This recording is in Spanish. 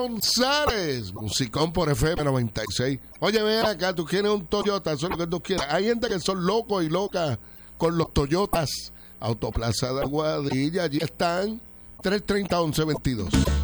González, musicón por FM 96. Oye, ven acá, tú quieres un Toyota, eso es lo que tú quieres. Hay gente que son locos y locas con los Toyotas. Autoplaza de Aguadilla, allí están 330-1122.